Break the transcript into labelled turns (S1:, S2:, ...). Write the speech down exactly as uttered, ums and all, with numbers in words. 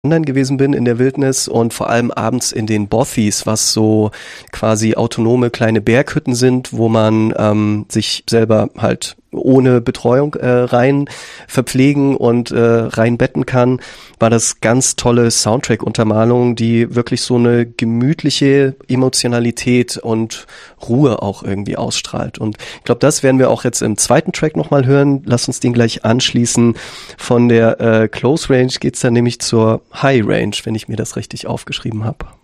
S1: wandern gewesen bin in der Wildnis und vor allem abends in den Bothies, was so quasi autonome kleine Berghütten sind, wo man ähm, sich selber halt ohne Betreuung äh, rein verpflegen und äh, rein betten kann, war das ganz tolle Soundtrack-Untermalung, die wirklich so eine gemütliche Emotionalität und Ruhe auch irgendwie ausstrahlt. Und ich glaube, das werden wir auch jetzt im zweiten Track nochmal hören. Lass uns den gleich anschließen. Von der äh, Close Range geht's dann nämlich zur High Range, wenn ich mir das richtig aufgeschrieben habe.